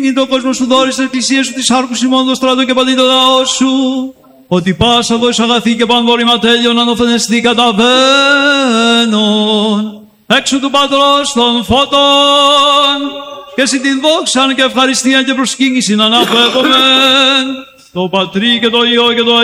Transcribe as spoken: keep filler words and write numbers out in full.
ειρήνη το κόσμο σου δώρεις, εκκλησία σου της άρκους ημών, το στράτο και παντή το λαό σου. Ότι πάσα δώσεις αγαθή και πανδόρημα τέλειον ανοφενεστή καταβαίνον. Έξω του Πατρός των φώτων, και εσύ την δόξαν και ευχαριστία και προσκύνησιν αναπέμπομεν. Το Πατρί και το Υιό και το